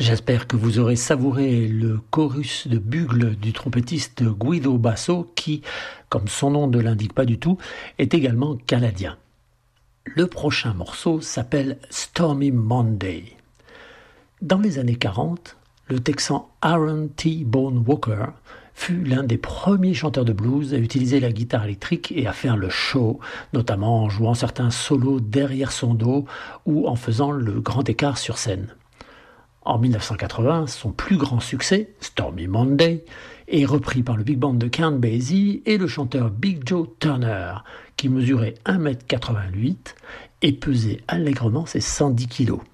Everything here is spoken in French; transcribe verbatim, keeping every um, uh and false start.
J'espère que vous aurez savouré le chorus de bugle du trompettiste Guido Basso qui, comme son nom ne l'indique pas du tout, est également canadien. Le prochain morceau s'appelle Stormy Monday. Dans les années quarante, le Texan Aaron T. Bone Walker fut l'un des premiers chanteurs de blues à utiliser la guitare électrique et à faire le show, notamment en jouant certains solos derrière son dos ou en faisant le grand écart sur scène. En dix-neuf cent quatre-vingts, son plus grand succès, Stormy Monday, est repris par le big band de Count Basie et le chanteur Big Joe Turner, qui mesurait un mètre quatre-vingt-huit et pesait allègrement ses cent dix kilos.